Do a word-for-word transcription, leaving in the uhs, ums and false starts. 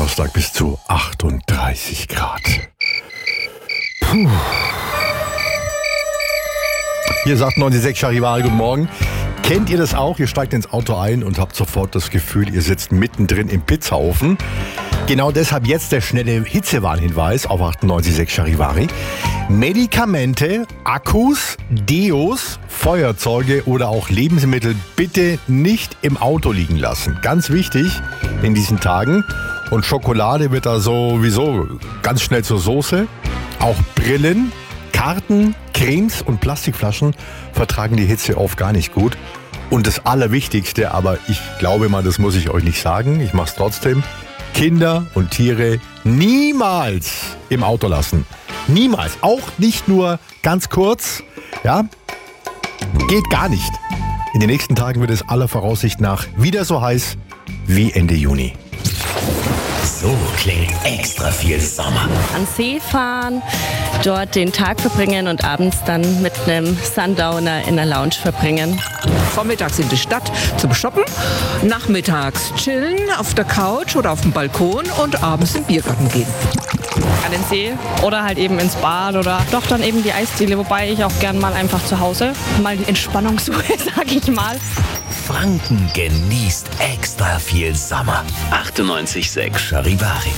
Donnerstag bis zu achtunddreißig Grad. Puh. Hier sagt neunzig Komma sechs Charivari, guten Morgen. Kennt ihr das auch? Ihr steigt ins Auto ein und habt sofort das Gefühl, ihr sitzt mittendrin im Pizzaofen. Genau deshalb jetzt der schnelle Hitzewarnhinweis auf achtundneunzig Komma sechs Charivari. Medikamente, Akkus, Deos, Feuerzeuge oder auch Lebensmittel bitte nicht im Auto liegen lassen. Ganz wichtig in diesen Tagen. Und Schokolade wird da sowieso ganz schnell zur Soße. Auch Brillen, Karten, Cremes und Plastikflaschen vertragen die Hitze oft gar nicht gut. Und das Allerwichtigste, aber ich glaube mal, das muss ich euch nicht sagen, ich mache es trotzdem, Kinder und Tiere niemals im Auto lassen. Niemals. Auch nicht nur ganz kurz. Ja, geht gar nicht. In den nächsten Tagen wird es aller Voraussicht nach wieder so heiß wie Ende Juni. So klingt extra viel Sommer. An See fahren, dort den Tag verbringen und abends dann mit einem Sundowner in der Lounge verbringen. Vormittags in die Stadt zum Shoppen, nachmittags chillen auf der Couch oder auf dem Balkon und abends in den Biergarten gehen. An den See oder halt eben ins Bad oder doch dann eben die Eisdiele, wobei ich auch gern mal einfach zu Hause mal die Entspannung suche, sag ich mal. Franken genießt extra viel Sommer. achtundneunzig Komma sechs Charivari.